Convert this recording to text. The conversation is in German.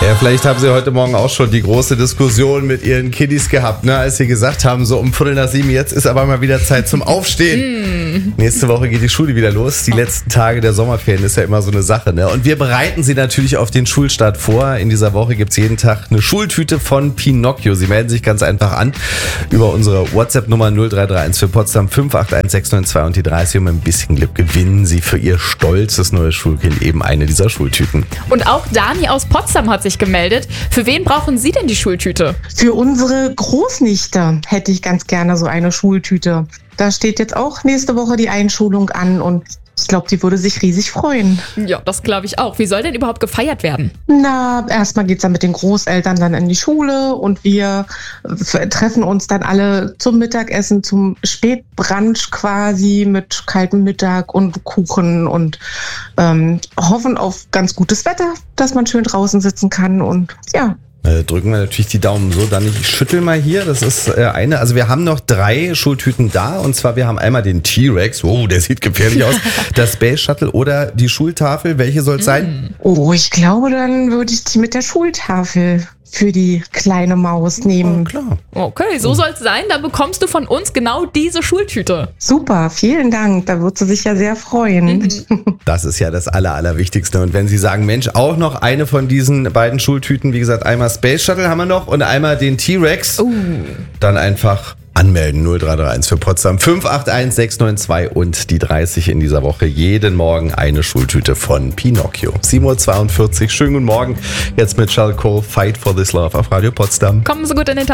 Ja, vielleicht haben Sie heute Morgen auch schon die große Diskussion mit Ihren Kiddies gehabt, ne, als Sie gesagt haben, so um 6:45, jetzt ist aber mal wieder Zeit zum Aufstehen. Nächste Woche geht die Schule wieder los. Die letzten Tage der Sommerferien ist ja immer so eine Sache, ne? Und wir bereiten Sie natürlich auf den Schulstart vor. In dieser Woche gibt es jeden Tag eine Schultüte von Pinocchio. Sie melden sich ganz einfach an über unsere WhatsApp-Nummer 0331 für Potsdam 581692 und die 30. Und mit ein bisschen Glück gewinnen Sie für Ihr stolzes neues Schulkind eben eine dieser Schultüten. Und auch Dani aus Potsdam hat sich gemeldet. Für wen brauchen Sie denn die Schultüte? Für unsere Großnichte hätte ich ganz gerne so eine Schultüte. Da steht jetzt auch nächste Woche die Einschulung an und ich glaube, die würde sich riesig freuen. Ja, das glaube ich auch. Wie soll denn überhaupt gefeiert werden? Na, erstmal geht's dann mit den Großeltern dann in die Schule und wir treffen uns dann alle zum Mittagessen, zum Spätbrunch quasi mit kaltem Mittag und Kuchen und hoffen auf ganz gutes Wetter, dass man schön draußen sitzen kann und ja. Drücken wir natürlich die Daumen so, dann ich schüttel mal hier, das ist eine, also wir haben noch 3 Schultüten da und zwar wir haben einmal den T-Rex, oh, der sieht gefährlich aus, das Space Shuttle oder die Schultafel, welche soll es sein? Oh, ich glaube, dann würde ich die mit der Schultafel für die kleine Maus nehmen. Oh, klar. Okay, so soll es sein. Dann bekommst du von uns genau diese Schultüte. Super, vielen Dank, da wird sie sich ja sehr freuen. Das ist ja das Allerwichtigste und wenn Sie sagen, Mensch, auch noch eine von diesen beiden Schultüten, wie gesagt, einmal Space Shuttle haben wir noch und einmal den T-Rex, dann einfach anmelden, 0331 für Potsdam 581692 und die 30 in dieser Woche. Jeden Morgen eine Schultüte von Pinocchio. 7:42 Uhr, schönen guten Morgen. Jetzt mit Charles Cole, Fight for this Love auf Radio Potsdam. Kommen Sie gut in den Tag.